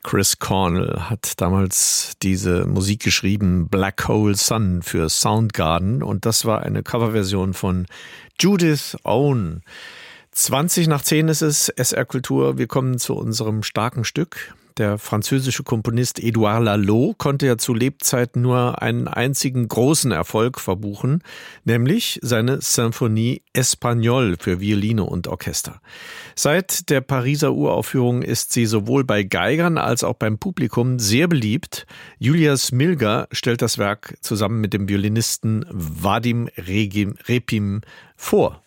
Chris Cornell hat damals diese Musik geschrieben, Black Hole Sun für Soundgarden, und das war eine Coverversion von Judith Owen. 20:10 ist es, SR Kultur. Wir kommen zu unserem starken Stück. Der französische Komponist Édouard Lalo konnte ja zu Lebzeiten nur einen einzigen großen Erfolg verbuchen, nämlich seine Symphonie Espagnole für Violine und Orchester. Seit der Pariser Uraufführung ist sie sowohl bei Geigern als auch beim Publikum sehr beliebt. Julia Smilga stellt das Werk zusammen mit dem Violinisten Vadim Repin vor.